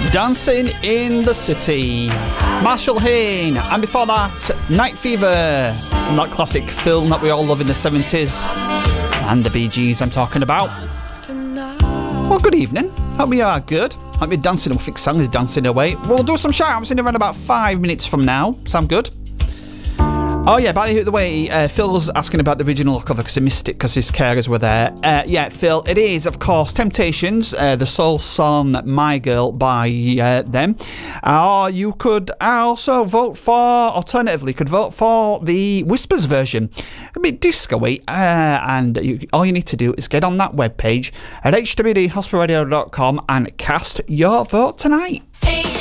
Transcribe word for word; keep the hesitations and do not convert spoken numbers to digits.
Dancing in the City, Marshall Hayne, and before that, Night Fever, from that classic film that we all love in the seventies, and the Bee Gees I'm talking about. Well, good evening. Hope you are good. Hope you're dancing. I think Sal is dancing away. We'll do some shout-outs in around about five minutes from now. Sound good? Oh yeah, by the way, uh, Phil's asking about the original cover because he missed it because his carers were there. Uh, yeah, Phil, it is, of course, Temptations, uh, the soul song My Girl by uh, them. Or you could also vote for, alternatively, you could vote for the Whispers version. A bit disco-y, uh, and you, all you need to do is get on that webpage at h w d hospital radio dot com and cast your vote tonight. Hey.